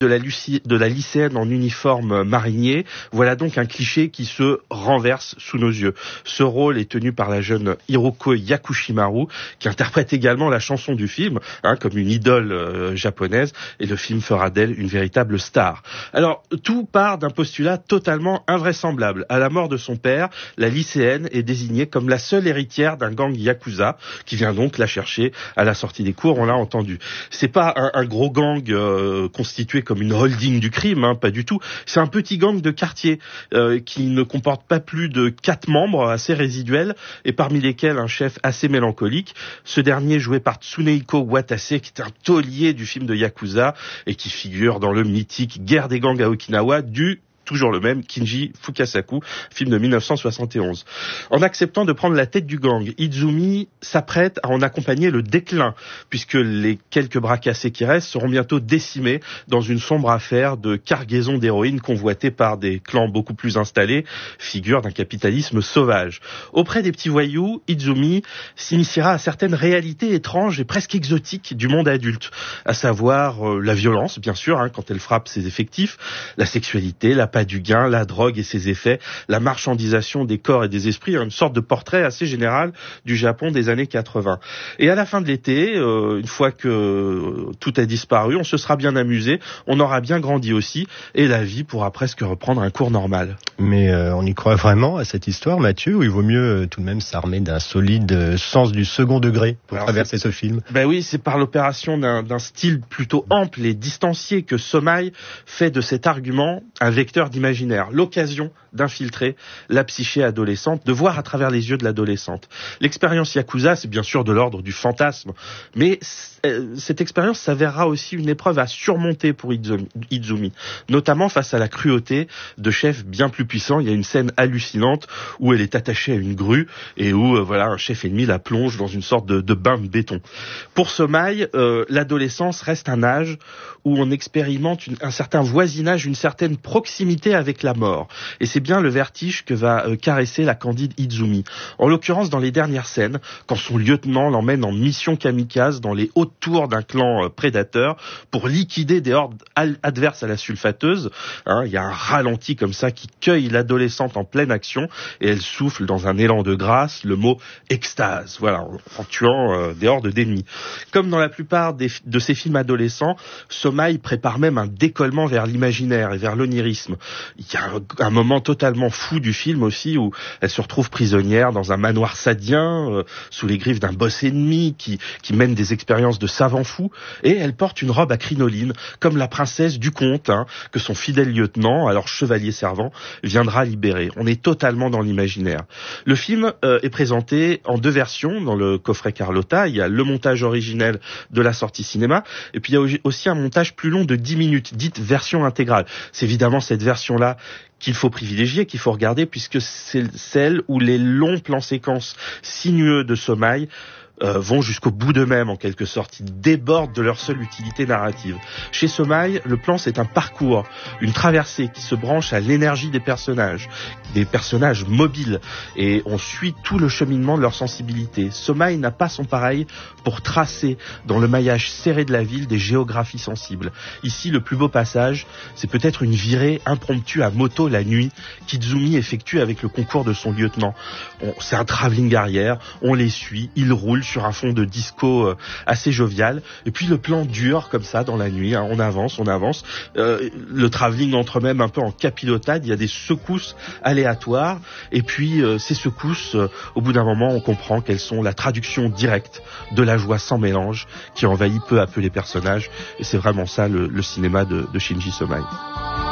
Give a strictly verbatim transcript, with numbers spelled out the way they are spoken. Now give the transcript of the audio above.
de la, lucie, de la lycéenne en uniforme marinier. Voilà donc un cliché qui se renverse sous nos yeux. Ce rôle est tenu par la jeune Hiroko Yakushimaru, qui interprète également la chanson du film, hein, comme une idole euh, japonaise, et le film fera d'elle une véritable star. Alors, tout part d'un postulat totalement invraisemblable. À la mort de son père, la lycéenne est désignée comme la seule héritière d'un gang yakuza, qui vient donc la chercher à la sortie des cours, on l'a entendu. C'est pas un, un gros gang euh, constitué comme une holding du crime, hein, pas du tout. C'est un petit gang de quartier euh, qui ne comporte pas plus de quatre membres assez résiduels et parmi lesquels un chef assez mélancolique. Ce dernier joué par Tsunehiko Watase, qui est un taulier du film de Yakuza et qui figure dans le mythique Guerre des gangs à Okinawa du toujours le même, Kinji Fukasaku, film de dix-neuf cent soixante et onze. En acceptant de prendre la tête du gang, Izumi s'apprête à en accompagner le déclin, puisque les quelques bras cassés qui restent seront bientôt décimés dans une sombre affaire de cargaison d'héroïne convoitée par des clans beaucoup plus installés, figure d'un capitalisme sauvage. Auprès des petits voyous, Izumi s'initiera à certaines réalités étranges et presque exotiques du monde adulte, à savoir euh, la violence, bien sûr, hein, quand elle frappe ses effectifs, la sexualité, la du gain, la drogue et ses effets, la marchandisation des corps et des esprits, une sorte de portrait assez général du Japon des années quatre-vingts. Et à la fin de l'été, euh, une fois que euh, tout a disparu, on se sera bien amusé, on aura bien grandi aussi, et la vie pourra presque reprendre un cours normal. Mais euh, on y croit vraiment à cette histoire, Mathieu, ou il vaut mieux euh, tout de même s'armer d'un solide euh, sens du second degré pour Alors, traverser ce film? Ben oui, c'est par l'opération d'un, d'un style plutôt ample et distancié que Somai fait de cet argument un vecteur d'imaginaire, l'occasion d'infiltrer la psyché adolescente, de voir à travers les yeux de l'adolescente. L'expérience Yakuza, c'est bien sûr de l'ordre du fantasme, mais euh, cette expérience s'avérera aussi une épreuve à surmonter pour Izumi, Izumi, notamment face à la cruauté de chefs bien plus puissants. Il y a une scène hallucinante où elle est attachée à une grue et où euh, voilà un chef ennemi la plonge dans une sorte de, de bain de béton. Pour Somai, euh, l'adolescence reste un âge où on expérimente une, un certain voisinage, une certaine proximité avec la mort. Et c'est bien le vertige que va euh, caresser la candide Izumi. En l'occurrence, dans les dernières scènes, quand son lieutenant l'emmène en mission kamikaze dans les hautes tours d'un clan euh, prédateur pour liquider des hordes al- adverses à la sulfateuse, hein, il y a un ralenti comme ça qui cueille l'adolescente en pleine action et elle souffle dans un élan de grâce le mot extase, voilà, en, en tuant euh, des hordes d'ennemis. Comme dans la plupart des, de ces films adolescents, Somai prépare même un décollement vers l'imaginaire et vers l'onirisme. Il y a un, un moment totalement fou du film aussi où elle se retrouve prisonnière dans un manoir sadien euh, sous les griffes d'un boss ennemi qui, qui mène des expériences de savant fou et elle porte une robe à crinoline comme la princesse du conte hein, que son fidèle lieutenant, alors chevalier servant, viendra libérer. On est totalement dans l'imaginaire. Le film euh, est présenté en deux versions dans le coffret Carlotta. Il y a le montage originel de la sortie cinéma et puis il y a aussi un montage plus long de dix minutes, dite version intégrale. C'est évidemment cette version-là qu'il faut privilégier, qu'il faut regarder, puisque c'est celle où les longs plans séquences sinueux de Somai Euh, vont jusqu'au bout d'eux-mêmes en quelque sorte, ils débordent de leur seule utilité narrative. Chez Somai, le plan c'est un parcours, une traversée qui se branche à l'énergie des personnages, des personnages mobiles, et on suit tout le cheminement de leur sensibilité. Somai n'a pas son pareil pour tracer dans le maillage serré de la ville des géographies sensibles. Ici, le plus beau passage, c'est peut-être une virée impromptue à moto la nuit qu'Izumi effectue avec le concours de son lieutenant. On, c'est un travelling arrière, on les suit, ils roulent sur un fond de disco euh, assez jovial, et puis le plan dure comme ça dans la nuit, hein, on avance, on avance, euh, le travelling entre même un peu en capilotade, il y a des secousses aléatoires, et puis euh, ces secousses, euh, au bout d'un moment, on comprend qu'elles sont la traduction directe de la joie sans mélange qui envahit peu à peu les personnages, et c'est vraiment ça le, le cinéma de, de Shinji Somai.